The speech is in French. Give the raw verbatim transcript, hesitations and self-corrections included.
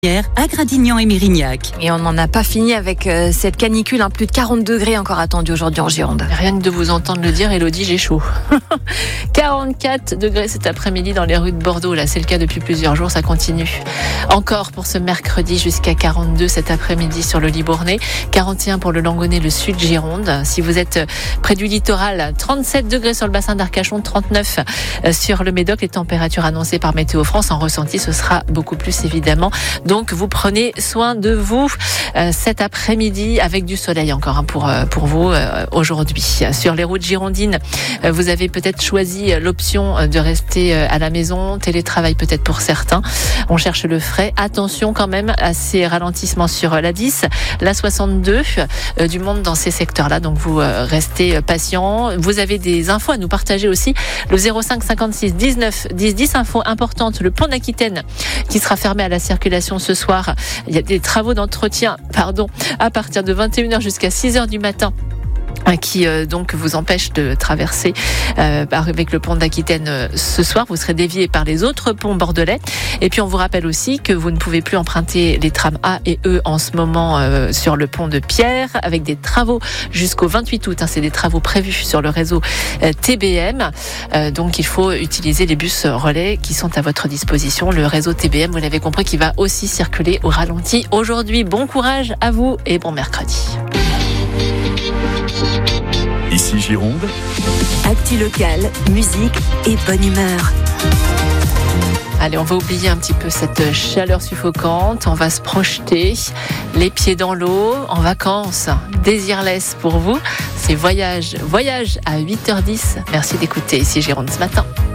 à Gradignan et Mérignac. Et on n'en a pas fini avec euh, cette canicule, hein, plus de quarante degrés encore attendus aujourd'hui en Gironde. Rien que de vous entendre le dire, Elodie, j'ai chaud. quarante-quatre degrés cet après-midi dans les rues de Bordeaux. Là, c'est le cas depuis plusieurs jours, ça continue. Encore pour ce mercredi jusqu'à quarante-deux cet après-midi sur le Libournais. quarante et un pour le Langonnet, le sud Gironde. Si vous êtes près du littoral, trente-sept degrés sur le bassin d'Arcachon, trente-neuf sur le Médoc. Les températures annoncées par Météo France en ressenti, ce sera beaucoup plus évidemment. Donc vous prenez soin de vous euh, cet après-midi avec du soleil encore hein, pour euh, pour vous euh, aujourd'hui. Sur les routes girondines, euh, vous avez peut-être choisi l'option de rester euh, à la maison, télétravail peut-être pour certains. On cherche le frais. Attention quand même à ces ralentissements sur la dix, la soixante-deux, euh, du monde dans ces secteurs-là. Donc vous euh, restez patient. Vous avez des infos à nous partager aussi. Le zéro cinq cinquante-six dix-neuf dix dix, info importante, le pont d'Aquitaine qui sera fermé à la circulation ce soir. Il y a des travaux d'entretien, pardon, à partir de vingt et une heures jusqu'à six heures du matin. Qui euh, donc vous empêche de traverser euh, avec le pont d'Aquitaine euh, ce soir. Vous serez dévié par les autres ponts bordelais. Et puis on vous rappelle aussi que vous ne pouvez plus emprunter les trams A et E en ce moment euh, sur le pont de Pierre avec des travaux jusqu'au vingt-huit août. Hein, c'est des travaux prévus sur le réseau euh, T B M. Euh, donc il faut utiliser les bus relais qui sont à votre disposition. Le réseau T B M, vous l'avez compris, qui va aussi circuler au ralenti aujourd'hui. Bon courage à vous et bon mercredi. Ici Gironde. Actu local, musique et bonne humeur. Allez, on va oublier un petit peu cette chaleur suffocante. On va se projeter, les pieds dans l'eau, en vacances. Désirless pour vous. C'est voyage, voyage à huit heures dix. Merci d'écouter Ici Gironde ce matin.